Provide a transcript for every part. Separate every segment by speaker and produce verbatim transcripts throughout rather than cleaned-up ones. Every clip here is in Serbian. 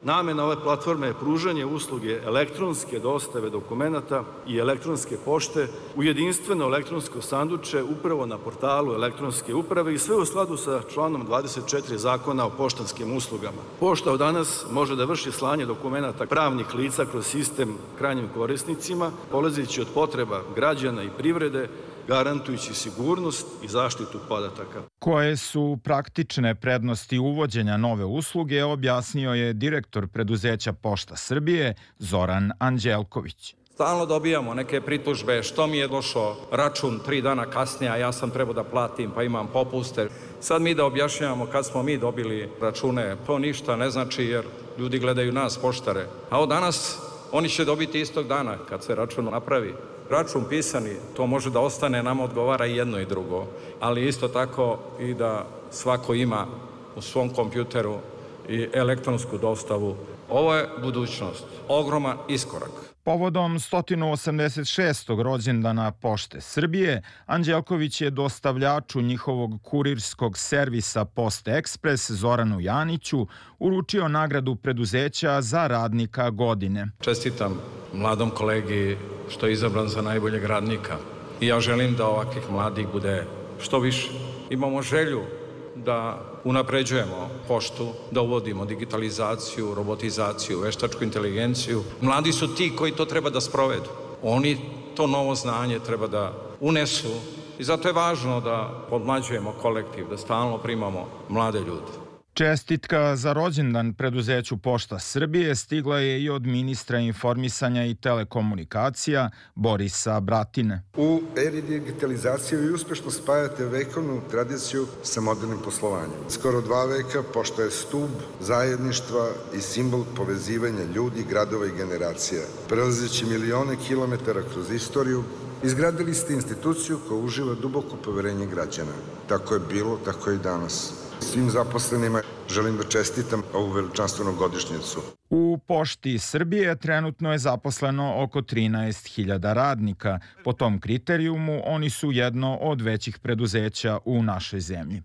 Speaker 1: Namena ove platforme je pružanje usluge elektronske dostave dokumenata i elektronske pošte u jedinstveno elektronsko sanduče upravo na portalu elektronske uprave i sve u skladu sa članom dvadeset četiri Zakona o poštanskim uslugama. Pošta od danas može da vrši slanje dokumenata pravnih lica kroz sistem krajnjim korisnicima, polazeći od potreba građana i privrede, garantujući sigurnost i zaštitu podataka.
Speaker 2: Koje su praktične prednosti uvođenja nove usluge, objasnio je direktor preduzeća Pošta Srbije Zoran Anđelković.
Speaker 3: Stalno dobijamo neke pritužbe što mi je došao račun tri dana kasnije, a ja sam trebao da platim pa imam popuste. Sad mi da objašnjavamo kad smo mi dobili račune, to ništa ne znači jer ljudi gledaju nas poštare. A od danas oni će dobiti istog dana kad se račun napravi. Račun pisani, to može da ostane, nama odgovara i jedno i drugo, ali isto tako i da svako ima u svom kompjuteru i elektronsku dostavu. Ovo je budućnost, ogroman iskorak.
Speaker 2: Povodom sto osamdeset šestog rođendana Pošte Srbije, Anđelković je dostavljaču njihovog kurirskog servisa Post Ekspres Zoranu Janiću uručio nagradu preduzeća za radnika godine.
Speaker 3: Čestitam mladom kolegi što je izabran za najboljeg radnika. I ja želim da ovakvih mladih bude što više. Imamo želju da unapređujemo poštu, da uvodimo digitalizaciju, robotizaciju, veštačku inteligenciju. Mladi su ti koji to treba da sprovedu. Oni to novo znanje treba da unesu i zato je važno da podmlađujemo kolektiv, da stalno primamo mlade ljude.
Speaker 2: Čestitka za rođendan preduzeću Pošta Srbije stigla je i od ministra informisanja i telekomunikacija Borisa Bratine.
Speaker 4: U eri digitalizacije vi uspešno spajate vekovnu tradiciju sa modernim poslovanjem. Skoro dva veka pošta je stub zajedništva i simbol povezivanja ljudi, gradova i generacija. Prelazeći milione kilometara kroz istoriju, izgradili ste instituciju koja uživa duboko poverenje građana. Tako je bilo, tako je i danas. Svim zaposlenima želim da čestitam ovu veličanstvenu godišnjicu.
Speaker 2: U Pošti Srbije trenutno je zaposleno oko trinaest hiljada radnika. Po tom kriterijumu oni su jedno od većih preduzeća u našoj zemlji.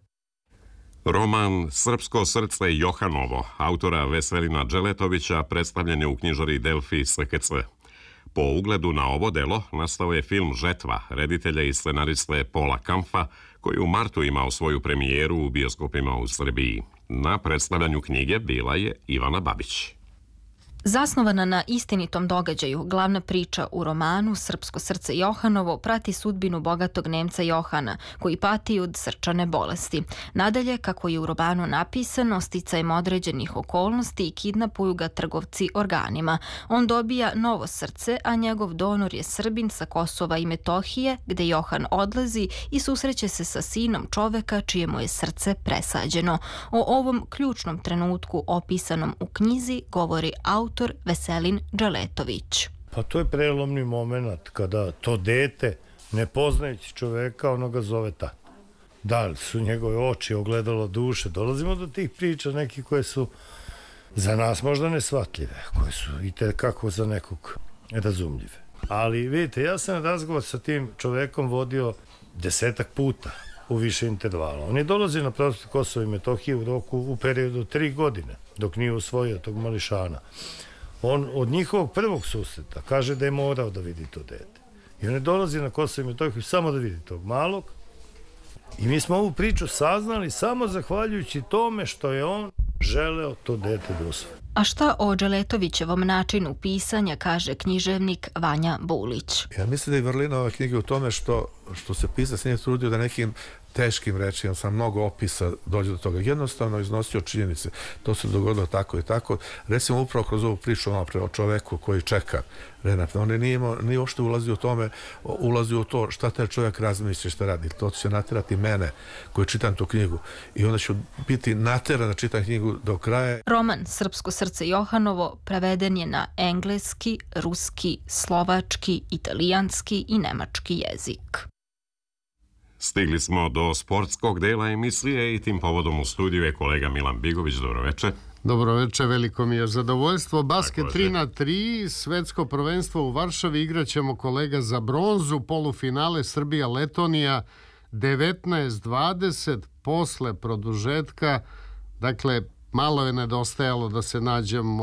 Speaker 5: Roman Srpsko srce Johanovo, autora Veselina Dželetovića, predstavljen je u knjižari Delfi S K C. Po ugledu na ovo delo nastao je film Žetva, reditelja i scenariste Pola Kampfa, koji u martu imao svoju premijeru u bioskopima u Srbiji. Na predstavljanju knjige bila je Ivana Babić.
Speaker 6: Zasnovana na istinitom događaju, glavna priča u romanu Srpsko srce Johanovo prati sudbinu bogatog Nemca Johana, koji pati od srčane bolesti. Nadalje, kako je u romanu napisano, sticajem određenih okolnosti i kidnapuju ga trgovci organima. On dobija novo srce, a njegov donor je Srbin sa Kosova i Metohije, gde Johan odlazi i susreće se sa sinom čoveka čije mu je srce presađeno. O ovom ključnom trenutku opisanom u knjizi govori autor Veselin Dželetović.
Speaker 7: Pa to je prelomni moment kada to dete, ne poznajući čoveka, ono ga zove tata. Da li su njegove oči ogledalo duše? Dolazimo do tih priča neki koje su za nas možda neshvatljive, koje su i tekako za nekog razumljive. Ali vidite, ja sam razgovor sa tim čovekom vodio desetak puta u više intervala. On je dolazio na prostor Kosova i Metohije u roku u periodu tri godine, dok nije usvojio tog mališana. On od njihovog prvog susreta kaže da je morao da vidi to dete. I on je dolazi na Kosovo i Metohiju samo da vidi tog malog. I mi smo ovu priču saznali samo zahvaljujući tome što je on želeo to dete da usvoji.
Speaker 6: A šta o Dželetovićevom načinu pisanja kaže književnik Vanja Bulić?
Speaker 8: Ja mislim da je vrlina ove knjige u tome što, što se pisac nije trudio da nekim teškim rečima, sam mnogo opisa dođe do toga. Jednostavno iznosio činjenice. To se dogodilo tako i tako. Recimo upravo kroz ovu priču malo pre o čoveku koji čeka Renata. On nije, imao, nije uopšte ulazio u tome, ulazio u to šta taj čovjek razmišlja, šta radi. To će naterati mene koji čitam tu knjigu. I onda ću biti nateran da čitam knjigu do kraja.
Speaker 6: Roman Srpsko srce Johanovo preveden je na engleski, ruski, slovački, italijanski i nemački jezik.
Speaker 5: Stigli smo do sportskog dela emisije i tim povodom u studiju je kolega Milan Bigović. Dobroveče.
Speaker 9: Dobroveče, veliko mi je zadovoljstvo. Basket tri na tri, svetsko prvenstvo u Varšavi, igraćemo kolega za bronzu, polufinale Srbija-Letonija devetnaest dvadeset posle produžetka. Dakle, malo je nedostajalo da se nađemo